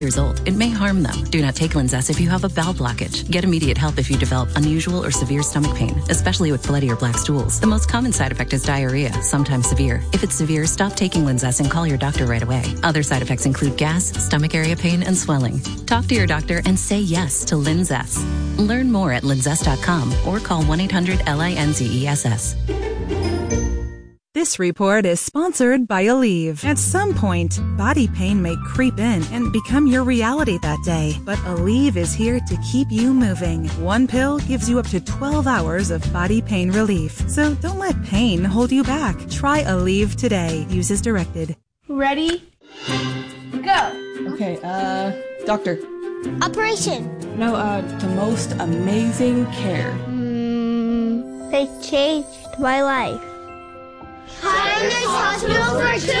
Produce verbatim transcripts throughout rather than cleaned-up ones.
years old, it may harm them. Do not take Linzess if you have a bowel blockage. Get immediate help if you develop unusual or severe stomach pain, especially with bloody or black stools. The most common side effect is diarrhea, sometimes severe. If it's severe, stop taking Linzess and call your doctor right away. Other side effects include gas, stomach area pain, and swelling. Talk to your doctor and say yes to Linzess. Learn more at linzess dot com or call one eight hundred L I N Z E S S. This report is sponsored by Aleve. At some point, body pain may creep in and become your reality that day. But Aleve is here to keep you moving. One pill gives you up to twelve hours of body pain relief. So don't let pain hold you back. Try Aleve today. Use as directed. Ready? Go. Okay, uh, doctor. Operation. No, uh, the most amazing care. Mm, they changed my life. Highness Hospital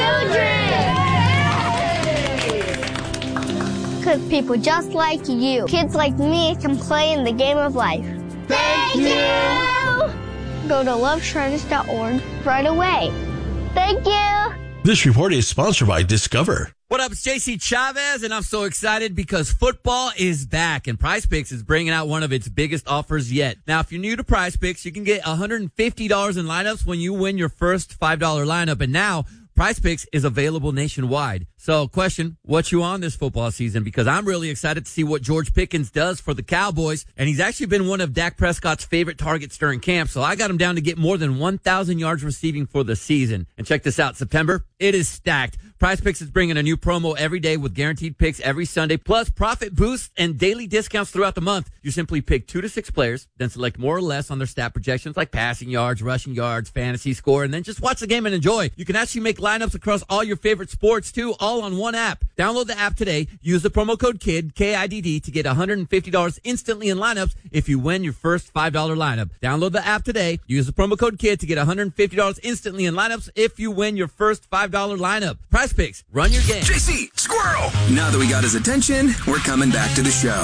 for Children! Because people just like you, kids like me, can play in the game of life. Thank you! Go to love shriners dot org right away. Thank you! This report is sponsored by Discover. What up, it's J C Chavez, and I'm so excited because football is back, and PrizePicks is bringing out one of its biggest offers yet. Now, if you're new to PrizePicks, you can get one hundred fifty dollars in lineups when you win your first five dollar lineup, and now PrizePicks is available nationwide. So, question, what you on this football season? Because I'm really excited to see what George Pickens does for the Cowboys, and he's actually been one of Dak Prescott's favorite targets during camp, so I got him down to get more than one thousand yards receiving for the season. And check this out, September, it is stacked. PrizePicks is bringing a new promo every day with guaranteed picks every Sunday, plus profit boosts and daily discounts throughout the month. You simply pick two to six players, then select more or less on their stat projections like passing yards, rushing yards, fantasy score, and then just watch the game and enjoy. You can actually make lineups across all your favorite sports, too, all on one app. Download the app today. Use the promo code KID, K I D D, to get one hundred fifty dollars instantly in lineups if you win your first five dollar lineup. Download the app today. Use the promo code KID to get one hundred fifty dollars instantly in lineups if you win your first five dollar lineup. PrizePicks. Run your game. J C, squirrel! Now that we got his attention, we're coming back to the show.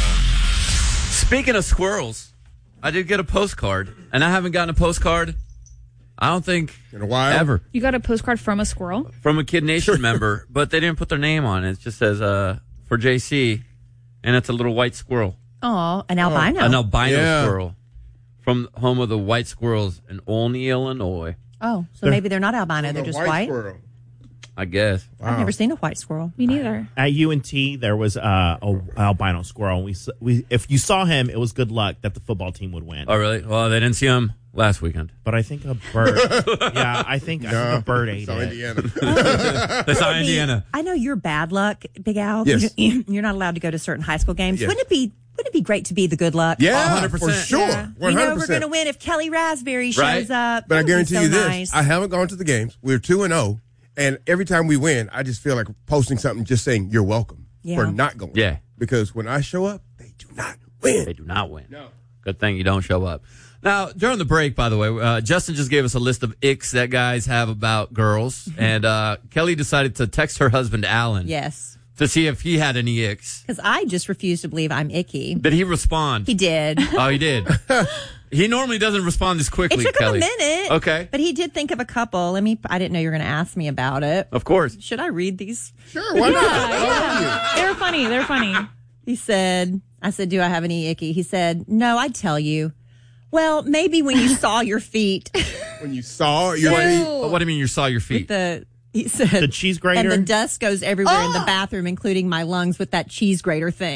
Speaking of squirrels, I did get a postcard, and I haven't gotten a postcard, I don't think, in a while, ever. You got a postcard from a squirrel? From a Kid Nation member, but they didn't put their name on it. It just says, uh, for J C, and it's a little white squirrel. Oh, an albino. An albino Yeah. squirrel from home of the white squirrels in Olney, Illinois. Oh, so maybe they're not albino, they're just white? Squirrel. I guess. Wow. I've never seen a white squirrel. Me neither. At U N T, there was uh, a albino squirrel. We, we, if you saw him, it was good luck that the football team would win. Oh, really? Well, they didn't see him last weekend. But I think a bird. yeah, I think, I No, think a bird ate saw it. Indiana. They saw Indiana. I know you're bad luck, Big Al. Yes. You're not allowed to go to certain high school games. Yes. Wouldn't it be Wouldn't it be great to be the good luck? Yeah, one hundred percent. for sure. Yeah. one hundred percent. We know we're going to win if Kelly Raspberry shows Right. up. But I That would be guarantee so you this. nice. I haven't gone to the games. We're two and oh. And every time we win, I just feel like posting something just saying, you're welcome Yeah. for not going. Yeah. Because when I show up, they do not win. They do not win. No. Good thing you don't show up. Now, during the break, by the way, uh, Justin just gave us a list of icks that guys have about girls. And uh, Kelly decided to text her husband, Alan. Yes. To see if he had any icks. Because I just refuse to believe I'm icky. Did he respond? He did. Oh, he did. He normally doesn't respond this quickly, It took Kelly. him a minute. Okay. But he did think of a couple. Let me. I didn't know you were going to ask me about it. Of course. Should I read these? Sure, why not? Yeah, yeah. They're funny. They're funny. He said, I said, do I have any icky? He said, no, I'd tell you. Well, maybe when you saw your feet. When you saw your What, feet. what do you mean you saw your feet? the He said, The cheese grater? And the dust goes everywhere in the bathroom, including my lungs, with that cheese grater thing.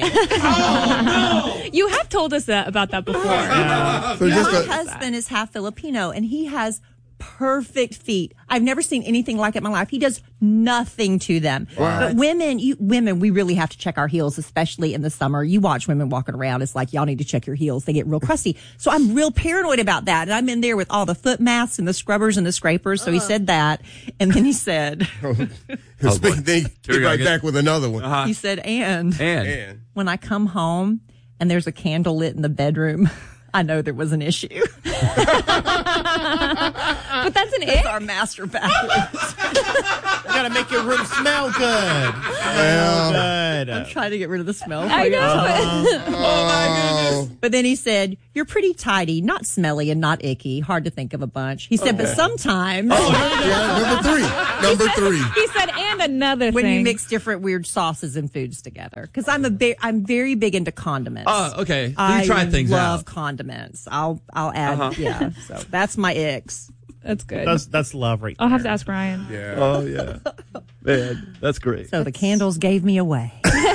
You have told us that about that before. So just My a, husband is half Filipino, and he has perfect feet. I've never seen anything like it in my life. He does nothing to them. But women, you women, we really have to check our heels, especially in the summer. You watch women walking around. It's like, y'all need to check your heels. They get real crusty. So I'm real paranoid about that. And I'm in there with all the foot masks and the scrubbers and the scrapers. So he said that. And then he said, Speak, they get right back with another one. Uh-huh. he said, and, And And when I come home and there's a candle lit in the bedroom, I know there was an issue. But that's an That's ick. our master bathroom. You gotta make your room smell good. Well, Smell good. I'm trying to get rid of the smell. I know. Uh-huh. Oh my goodness. But then he said, "You're pretty tidy, not smelly and not icky. Hard to think of a bunch." He said, "But sometimes yeah, number three. Number three. He said, and another when thing. you mix different weird sauces and foods together, because I'm a ba- I'm very big into condiments. Oh, okay. So you I try things love out. condiments. I'll I'll add Uh-huh. yeah. So that's my icks. That's good. That's that's love right I'll have to there. ask Ryan. Yeah. Oh yeah, man, that's great. So the candles gave me away.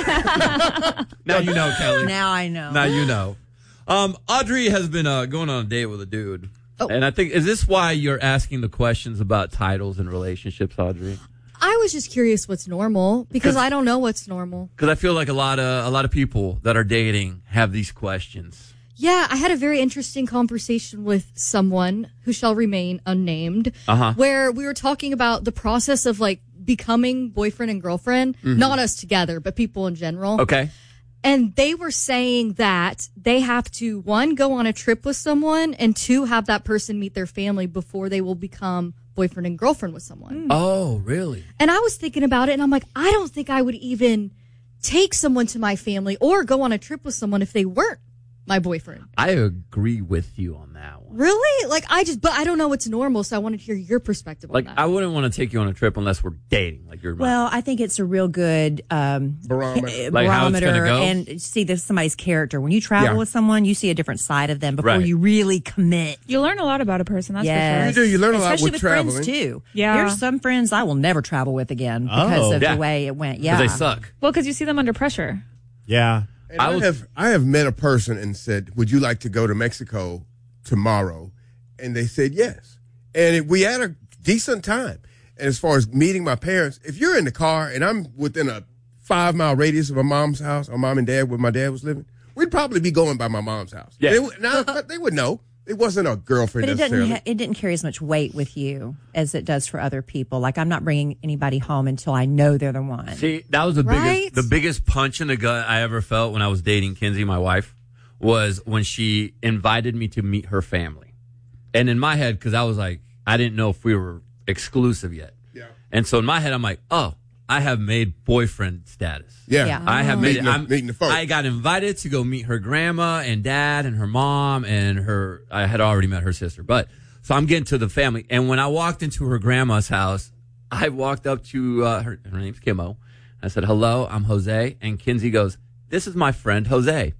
Now you know, Kelly. Now I know. Now you know. Um, Audrey has been uh, going on a date with a dude, Oh. and I think is this why you're asking the questions about titles and relationships, Audrey? I was just curious what's normal because I don't know what's normal. Because I feel like a lot of a lot of people that are dating have these questions. Yeah, I had a very interesting conversation with someone who shall remain unnamed, Uh-huh. where we were talking about the process of like becoming boyfriend and girlfriend, Mhm. not us together, but people in general. Okay. And they were saying that they have to, one, go on a trip with someone, and two, have that person meet their family before they will become boyfriend and girlfriend with someone. Oh, really? And I was thinking about it, and I'm like, I don't think I would even take someone to my family or go on a trip with someone if they weren't my boyfriend. I agree with you on that one. Really? Like, I just, but I don't know what's normal, so I wanted to hear your perspective Like, on that. I wouldn't want to take you on a trip unless we're dating. Like, you're my Well, I think it's a real good um, Barometer. Like how it's barometer gonna go? and see this somebody's character. When you travel Yeah. with someone, you see a different side of them before Right. you really commit. You learn a lot about a person, that's Yes. for sure. You do. You learn a lot Especially with with traveling. friends too. Yeah. There's some friends I will never travel with again because Oh. of Yeah. the way it went. because Yeah, they suck. Well, because you see them under pressure. Yeah. And I I, was- have I have met a person and said, "Would you like to go to Mexico tomorrow?" And they said yes. And it, we had a decent time. And as far as meeting my parents, if you're in the car and I'm within a five mile radius of my mom's house, or mom and dad, where my dad was living, we'd probably be going by my mom's house. Yeah. They, would- now, but they would know. It wasn't a girlfriend but it necessarily. didn't. Ha- it didn't carry as much weight with you as it does for other people. Like I'm not bringing anybody home until I know they're the one. See, that was the Right? biggest the biggest punch in the gut I ever felt when I was dating Kinsey, my wife, was when she invited me to meet her family. And in my head, because I was like, I didn't know if we were exclusive yet. Yeah. And so in my head, I'm like, oh, I have made boyfriend status. Yeah. Yeah. I have made Meeting it. the- I'm, meeting the folks. I got invited to go meet her grandma and dad and her mom and her. I had already met her sister, but so I'm getting to the family. And when I walked into her grandma's house, I walked up to uh, her. Her name's Kimmo. I said, "Hello, I'm Jose." And Kinsey goes, "This is my friend Jose."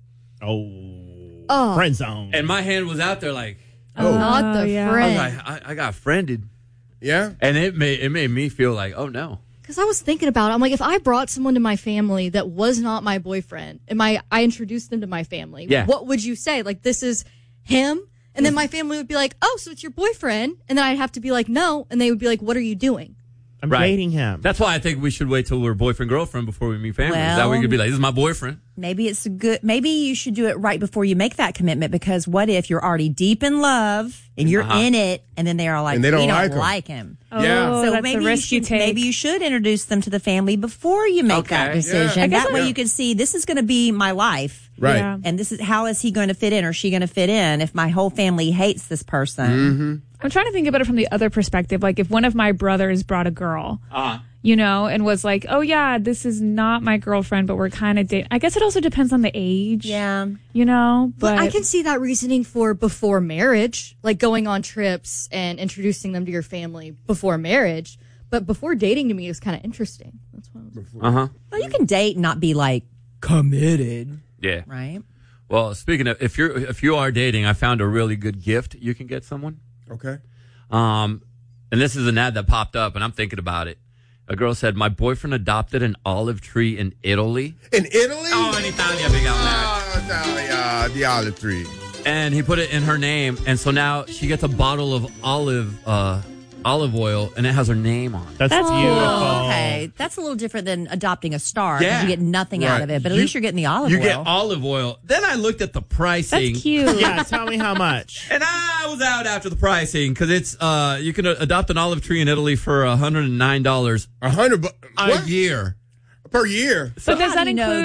Oh. Oh. Friend zone. And my hand was out there like, Oh. Not the yeah. I, was friend. like, I, I got friended, Yeah. and it made it made me feel like, oh no. Because I was thinking about it. I'm like, if I brought someone to my family that was not my boyfriend, and my I introduced them to my family, Yeah. what would you say? Like, this is him? And then my family would be like, oh, so it's your boyfriend? And then I'd have to be like, no. And they would be like, what are you doing? I'm Right. dating him. That's why I think we should wait till we're boyfriend girlfriend before we meet family. that way Well- we could be like, this is my boyfriend. Maybe it's a good. Maybe you should do it right before you make that commitment. Because what if you're already deep in love and you're Uh-huh. in it, and then they are like, And they don't we don't like him." like him. Yeah. Oh, So that's maybe a risk you you should, take. maybe you should introduce them to the family before you make that Okay. decision. Yeah. I guess That way I- you can see this is going to be my life. Right. Yeah. And this is how is he going to fit in or she going to fit in if my whole family hates this person? Mm-hmm. I'm trying to think about it from the other perspective. Like if one of my brothers brought a girl, Uh-huh. you know, and was like, oh yeah, this is not my girlfriend, but we're kind of dating. I guess it also depends on the age. Yeah. You know, But, but, I can see that reasoning for before marriage, like going on trips and introducing them to your family before marriage. But before dating to me is kind of interesting. That's why I was Uh huh. Well, you can date and not be like committed, Yeah. right? Well, speaking of, if you're if you are dating, I found a really good gift you can get someone. Okay. Um, and this is an ad that popped up, and I'm thinking about it. A girl said, "My boyfriend adopted an olive tree in Italy." In Italy? Oh, in Italia, big out Oh, Italia, the olive tree. And he put it in her name, and so now she gets a bottle of olive uh, olive oil, and it has her name on it. That's, That's beautiful. Oh, okay. That's a little different than adopting a star because Yeah. you get nothing out Right. of it, but at You- least you're getting the olive You oil. get olive oil. Then I looked at the pricing. that's cute. Yeah, tell me how much. And I was out after the pricing because it's uh you can adopt an olive tree in Italy for one hundred nine dollars A hundred bu- a what? year. per year. So does How that do you know include? that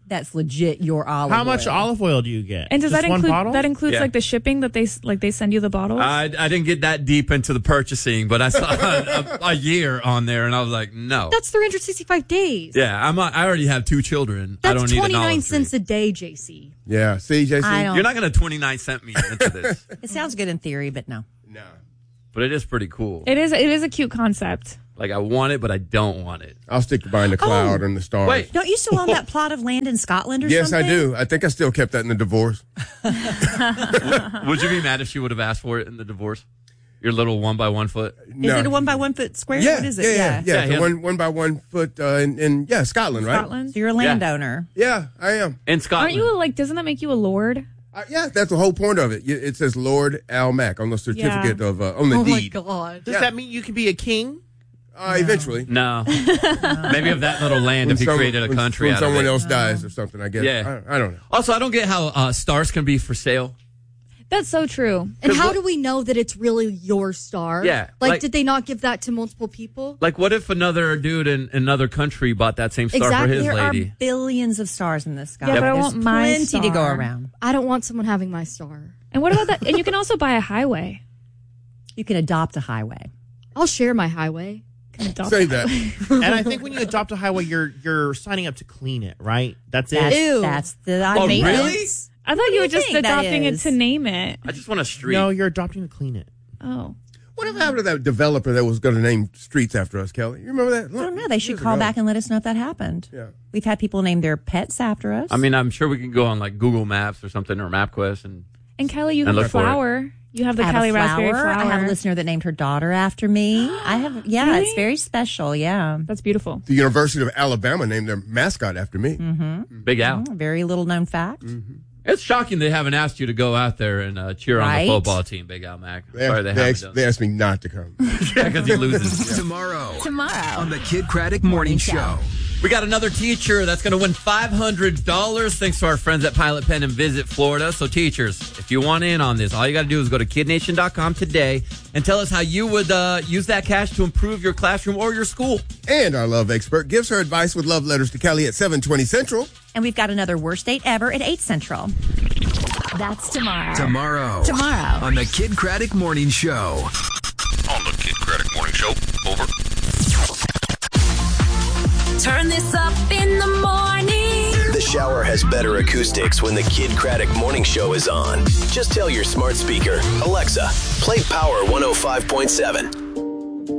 That's legit your olive How much oil. olive oil do you get? And does Just that one include bottle? that includes Yeah. like the shipping that they like they send you the bottles? I, I didn't get that deep into the purchasing, but I saw a, a, a year on there, and I was like, no. That's three hundred sixty-five days. Yeah, I'm. A, I already have two children. I That's don't need an twenty-nine olive cents a day, J C. Yeah, see, J C? I don't- You're not going to twenty-nine cent me into this, It sounds good in theory, but no. No. but it is pretty cool. It is it is a cute concept. Like I want it, but I don't want it. I'll stick behind the cloud and the stars. Wait. Don't you still own that plot of land in Scotland or Yes, something? I do. I think I still kept that in the divorce. Would you be mad if she would have asked for it in the divorce? Your little one by one foot. No. Is it a one by one foot square? Yeah, What is it? yeah, yeah, yeah. Yeah, the yeah. one one by one foot uh, in, in yeah Scotland, right? Scotland. So you're a landowner. Yeah, I am. In Scotland. Aren't you like? Doesn't that make you a lord? Uh, yeah, that's the whole point of it. It says Lord Al Mac on the certificate Yeah. of uh, on the Oh my deed. God. Does Yeah. that mean you can be a king? Uh, Eventually, No. Maybe of that little land When if he some- created a when- country when out of someone it. else dies or something. I guess. Yeah. I, I don't know. Also, I don't get how uh, stars can be for sale. That's so true. And 'Cause how what- do we know that it's really your star? Yeah, Like, like- did they not give that to multiple people? Like, what if another dude in another country bought that same star Exactly. for his There lady? are billions of stars in the sky. Yeah, but I There's want my plenty to go star. around. I don't want someone having my star. And what about that? And you can also buy a highway. You can adopt a highway. I'll share my highway. Adopt Say a that. highway. And I think when you adopt a highway, you're you're signing up to clean it, right? That's That's, it. Ew. that's the Oh, maintenance. really? I thought do you you were just think that adopting it is? to name it. I just want a street. No, you're adopting to clean it. Oh. Whatever happened to that developer that was going to name streets after us, Kelly? You remember that? I don't know. They should call back and let us know if that happened. Yeah. We've had people name their pets after us. I mean, I'm sure we can go on like Google Maps or something or MapQuest and And Kelly, you And have a look for it. flower. You have the I have Kelly a raspberry flower. flower. I have a listener that named her daughter after me. I have, yeah, Really? it's very special. Yeah. That's beautiful. The University of Alabama named their mascot after me. Mm-hmm. Big Al. Very little known fact. It's shocking they haven't asked you to go out there and uh, cheer on Right? the football team, Big Al Mac. I'm They, Sorry they, they, haven't asked, done they asked me not to come. Yeah, because he loses. Tomorrow Tomorrow. on the Kid Craddock Morning Show. We got another teacher that's going to win five hundred dollars thanks to our friends at Pilot Pen in Visit Florida. So teachers, if you want in on this, all you got to do is go to kid nation dot com today and tell us how you would uh, use that cash to improve your classroom or your school. And our love expert gives her advice with love letters to Kelly at seven twenty Central. And we've got another worst date ever at eight Central. That's tomorrow. Tomorrow. Tomorrow. On the Kid Craddock Morning Show. On the Kid Craddock Morning Show. Over. Turn this up in the morning. The shower has better acoustics when the Kid Craddock Morning Show is on. Just tell your smart speaker, Alexa, play Power one oh five point seven.